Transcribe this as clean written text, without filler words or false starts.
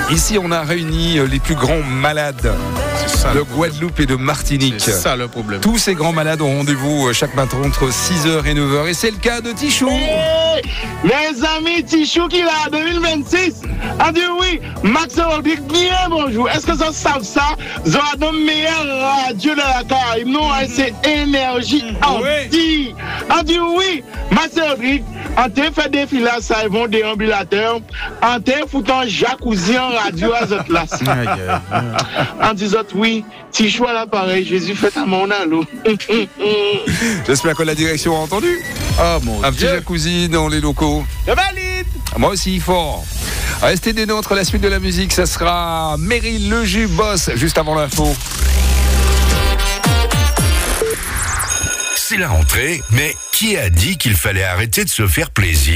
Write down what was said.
Ici, on a réuni les plus grands malades de Guadeloupe et de Martinique. C'est ça le problème. Tous ces grands malades ont rendez-vous chaque matin entre 6h et 9h. Et c'est le cas de Tichou. Les amis, Tichou qui est là en 2026 a dit oui, Max Rodrigue, bien bonjour. Est-ce que ça savent ça? Ils ont le meilleur radio de la Caraïbe. Non, c'est énergie anti. A dit oui, Max Rodrigue, en te fait défiler ça, ils vont déambulateurs, en te foutant jacuzzi en radio à cette place. En disant oui, Tichou à l'appareil, Jésus fait à mon allo. J'espère que la direction a entendu. Oh mon Un petit Dieu. jacuzzi dans les locaux. Je valide. Moi aussi, fort. Restez des nôtres, la suite de la musique, ça sera Meryl Le Jus Boss, juste avant l'info. C'est la rentrée, mais qui a dit qu'il fallait arrêter de se faire plaisir ?